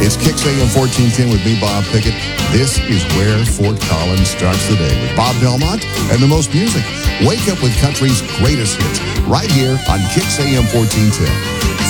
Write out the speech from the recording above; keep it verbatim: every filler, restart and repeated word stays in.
It's Kicks A M fourteen ten with me, Bob Pickett. This is where Fort Collins starts the day with Bob Belmont and the most music. Wake up with country's greatest hits right here on Kicks A M fourteen ten.